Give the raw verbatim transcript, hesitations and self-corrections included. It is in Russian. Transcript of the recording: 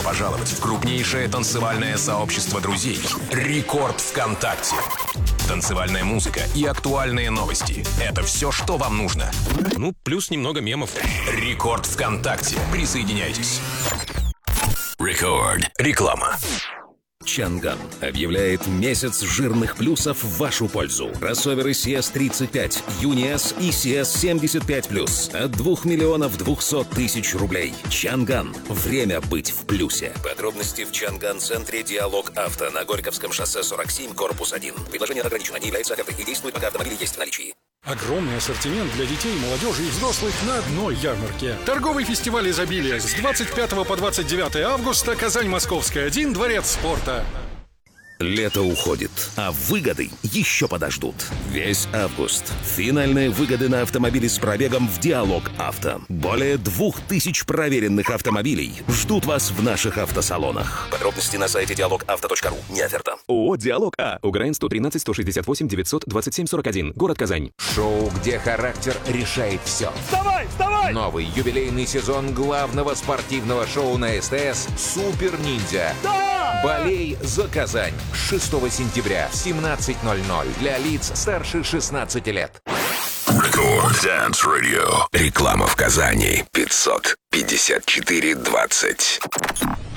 пожаловать в крупнейшее танцевальное сообщество друзей «Рекорд ВКонтакте». Танцевальная музыка и актуальные новости – это все, что вам нужно. Ну, плюс немного мемов. «Рекорд ВКонтакте». Присоединяйтесь. Рекорд. Реклама. Чанган объявляет месяц жирных плюсов в вашу пользу. Кроссоверы си эс тридцать пять, Юни-С и си эс семьдесят пять плюс от двух миллионов двухсот тысяч рублей. Чанган. Время быть в плюсе. Подробности в Чанган-центре «Диалог Авто» на Горьковском шоссе сорок семь, корпус один. Предложение ограничено, не является офертой и действует, пока автомобиль есть в наличии. Огромный ассортимент для детей, молодежи и взрослых на одной ярмарке. Торговый фестиваль изобилия с двадцать пятого по двадцать девятое августа. Казань, Московская, один, Дворец спорта. Лето уходит, а выгоды еще подождут. Весь август. Финальные выгоды на автомобили с пробегом в «Диалог Авто». Более двух тысяч проверенных автомобилей ждут вас в наших автосалонах. Подробности на сайте диалог авто точка ру. Не оферта. ООО «Диалог А». УГРН сто тринадцать сто шестьдесят восемь девятьсот двадцать семь сорок один. Город Казань. Шоу, где характер решает все. Вставай, вставай! Новый юбилейный сезон главного спортивного шоу на СТС «Супер Ниндзя». Да! Болей за Казань. шестого сентября в семнадцать ноль ноль для лиц старше шестнадцати лет. Рекорд Dance Radio. Реклама в Казани. пятьсот пятьдесят четыре двадцать.